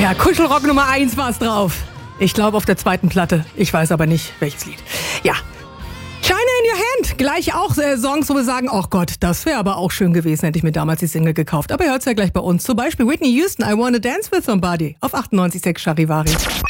Ja, Kuschelrock Nummer 1 war's drauf. Ich glaube auf der zweiten Platte. Ich weiß aber nicht, welches Lied. Ja. China in Your Hand. Gleich auch Songs, wo wir sagen, oh Gott, das wäre aber auch schön gewesen, hätte ich mir damals die Single gekauft. Aber ihr hört's ja gleich bei uns. Zum Beispiel Whitney Houston, I Wanna Dance With Somebody auf 98.6 Charivari.